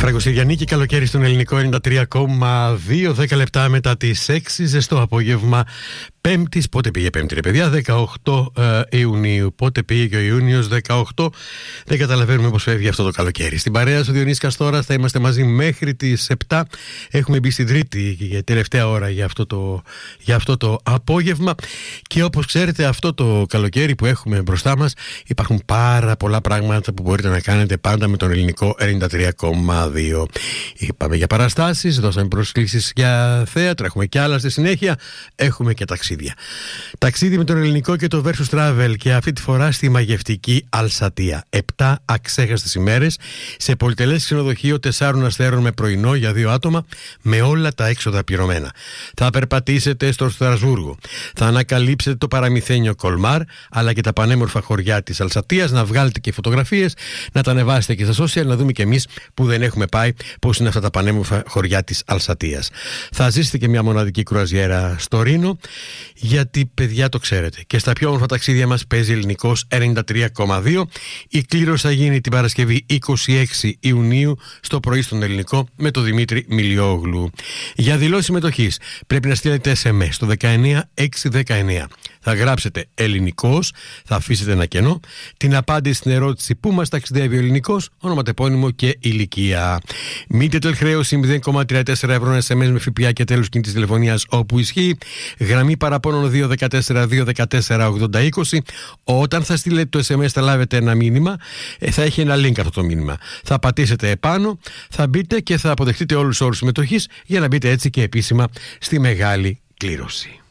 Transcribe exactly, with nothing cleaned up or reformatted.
Φραγκοσυριανή και καλοκαίρι στον ελληνικό ενενήντα τρία κόμμα δύο, δέκα λεπτά μετά τις έξι, ζεστό απόγευμα Πέμπτης. Πότε πήγε Πέμπτη, ρε παιδιά? δεκαοκτώ ε, Ιουνίου. Πότε πήγε και ο Ιούνιος? δεκαοκτώ. Δεν καταλαβαίνουμε πώς φεύγει αυτό το καλοκαίρι. Στην παρέα στο Διονύση Καστόρας θα είμαστε μαζί μέχρι τις επτά. Έχουμε μπει στην τρίτη και τελευταία ώρα για αυτό, το, για αυτό το απόγευμα. Και όπως ξέρετε, αυτό το καλοκαίρι που έχουμε μπροστά μας υπάρχουν πάρα πολλά πράγματα που μπορείτε να κάνετε πάντα με τον ελληνικό ενενήντα τρία κόμμα δύο. Είπαμε για παραστάσεις, δώσαμε προσκλήσεις για θέατρα, έχουμε κι άλλα στη συνέχεια. Έχουμε και ταξίδια. Ταξίδι με τον ελληνικό και το Versus Travel, και αυτή τη φορά στη μαγευτική Αλσατία. Επτά αξέχαστες ημέρες σε πολυτελές ξενοδοχείο τεσσάρων αστέρων με πρωινό για δύο άτομα, με όλα τα έξοδα πληρωμένα. Θα περπατήσετε στο Στρασβούργο. Θα ανακαλύψετε το παραμυθένιο Κολμάρ, αλλά και τα πανέμορφα χωριά της Αλσατίας, να βγάλετε και φωτογραφίες, να τα ανεβάσετε και στα social, να δούμε και εμείς που δεν έχουμε πάει πώς είναι αυτά τα πανέμορφα χωριά της Αλσατίας. Θα ζήσετε και μια μοναδική κρουαζιέρα στο Ρήνο, γιατί παιδιά το ξέρετε, και στα πιο όμορφα ταξίδια μας παίζει ελληνικός ενενήντα τρία κόμμα δύο. Η κλήρωση θα γίνει την Παρασκευή είκοσι έξι Ιουνίου στο πρωί στον ελληνικό με τον Δημήτρη Μιλιόγλου. Για δηλώσεις συμμετοχής πρέπει να στείλετε ες εμ ες στο δεκαεννιά έξι δεκαεννιά. Θα γράψετε ελληνικός, θα αφήσετε ένα κενό, την απάντηση στην ερώτηση πού μας ταξιδεύει ο ελληνικός, ονοματεπώνυμο και ηλικία. Μήτετελ χρέωση μηδέν κόμμα τριάντα τέσσερα ευρώ ες εμ ες με ΦΠΑ και τέλος κινητής τηλεφωνίας όπου ισχύει. Γραμμή παραπώνων δύο ένα τέσσερα δύο ένα τέσσερα ογδόντα είκοσι. Όταν θα στείλετε το ες εμ ες θα λάβετε ένα μήνυμα, θα έχει ένα link αυτό το μήνυμα. Θα πατήσετε επάνω, θα μπείτε και θα αποδεχτείτε όλους τους όρους συμμετοχής για να μπείτε έτσι και επίσημα στη μεγάλη κλήρωση.